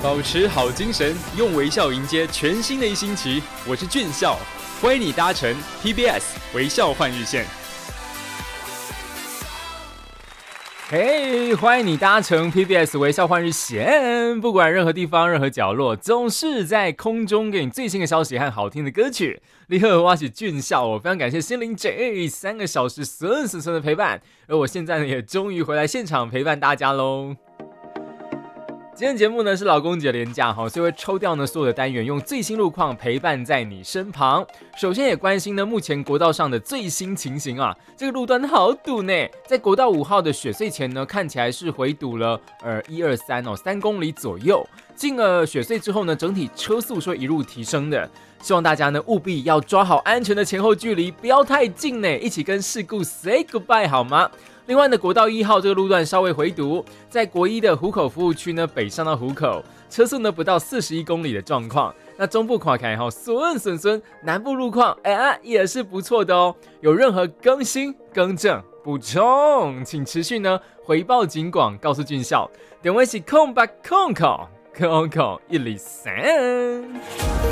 保持好精神，用微笑迎接全新的一星期。我是俊孝，欢迎你搭乘 PBS 微笑换日线。 嘿，欢迎你搭乘 PBS 微笑换日线。不管任何地方、任何角落，总是在空中给你最新的消息和好听的歌曲。你好，我是俊孝，我非常感谢心灵 J 3个小时顺的陪伴，而我现在呢也终于回来现场陪伴大家喽。今天节目呢是劳工节连假，所以会抽掉呢所有的单元，用最新路况陪伴在你身旁。首先也关心呢目前国道上的最新情形啊，这个路段好堵呢，在国道5号的雪隧前呢，看起来是回堵了3公里左右。进了雪隧之后呢，整体车速是会一路提升的。希望大家呢务必要抓好安全的前后距离，不要太近呢，一起跟事故 say goodbye 好吗？另外呢，国道1号这个路段稍微回堵，在国一的湖口服务区呢，北上到湖口，车速呢不到41公里的状况。那中部看起来顺，南部路况也是不错的哦。有任何更新、更正、补充，请持续呢回报警广，告诉俊孝。电话是0800 123。